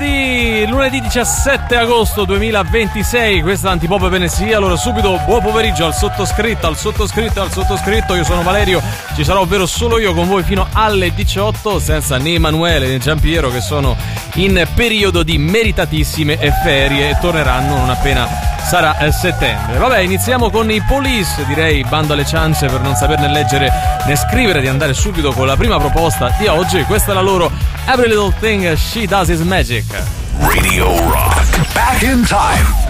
lunedì 17 agosto 2026, questa è Antipop Venezia. Allora subito buon pomeriggio al sottoscritto. Io sono Valerio, ci sarò ovvero solo io con voi fino alle 18, senza né Emanuele né Giampiero, che sono in periodo di meritatissime ferie e torneranno non appena sarà settembre. Vabbè, iniziamo con i Police, direi bando alle ciance per non saperne leggere né scrivere, di andare subito con la prima proposta di oggi. Questa è la loro Every Little Thing She Does Is Magic. Radio Rock, back in time.